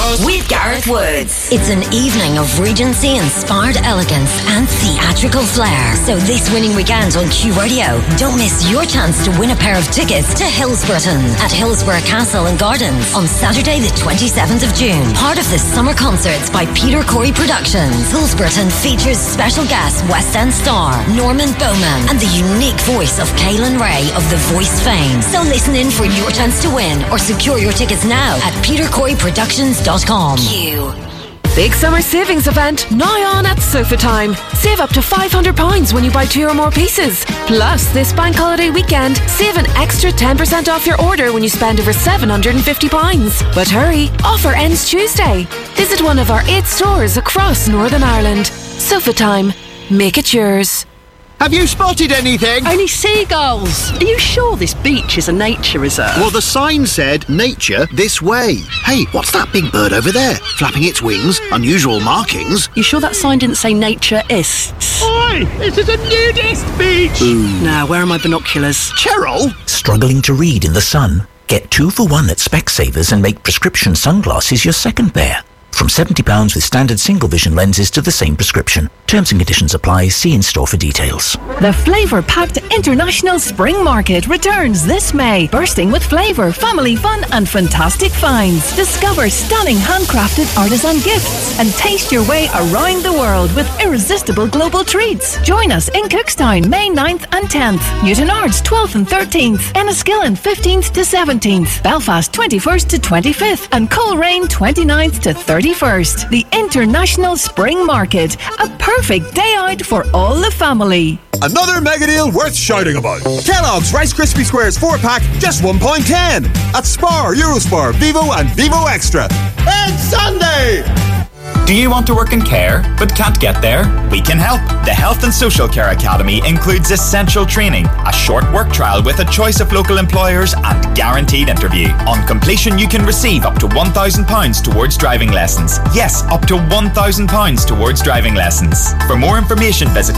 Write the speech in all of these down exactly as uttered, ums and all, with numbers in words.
Heroes with Gareth Woods. It's an evening of Regency-inspired elegance and theatrical flair. So this winning weekend on Q Radio, don't miss your chance to win a pair of tickets to Hillsborough at Hillsborough Castle and Gardens on Saturday the twenty-seventh of June. Part of the summer concerts by Peter Corey Productions. Hillsborough features special guest West End star Norman Bowman and the unique voice of Kaylin Ray of The Voice fame. So listen in for your chance to win or secure your tickets now at peter corey productions dot com. Q. Big summer savings event now on at Sofa Time. Save up to five hundred pounds when you buy two or more pieces. Plus, this bank holiday weekend, save an extra ten percent off your order when you spend over seven hundred fifty pounds. But hurry, offer ends Tuesday. Visit one of our eight stores across Northern Ireland. Sofa Time. Make it yours. Have you spotted anything? Only seagulls. Are you sure this beach is a nature reserve? Well, the sign said nature this way. Hey, what's that big bird over there? Flapping its wings, unusual markings. You sure that sign didn't say naturists? Oi, this is a nudist beach. Ooh. Now, where are my binoculars? Cheryl? Struggling to read in the sun? Get two for one at Specsavers and make prescription sunglasses your second pair. From seventy pounds with standard single vision lenses to the same prescription. Terms and conditions apply. See in store for details. The flavour-packed International Spring Market returns this May, bursting with flavour, family fun and fantastic finds. Discover stunning handcrafted artisan gifts and taste your way around the world with irresistible global treats. Join us in Cookstown May ninth and tenth, Newtonards twelfth and thirteenth, Enniskillen fifteenth to seventeenth, Belfast twenty-first to twenty-fifth and Coleraine twenty-ninth to thirty-first. The International Spring Market, a perfect day out for all the family. Another mega deal worth shouting about. Kellogg's Rice Krispie Squares four pack, just one pound ten. At Spar, Eurospar, Vivo and Vivo Extra. It's Sunday! Do you want to work in care but can't get there? We can help. The Health and Social Care Academy includes essential training, a short work trial with a choice of local employers and guaranteed interview. On completion you can receive up to one thousand pounds towards driving lessons. Yes, up to one thousand pounds towards driving lessons. For more information visit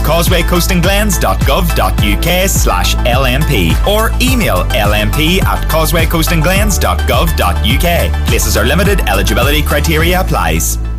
causewaycoastandglens.gov.uk slash LMP or email lmp at causewaycoastandglens.gov.uk. Places are limited, eligibility criteria applies.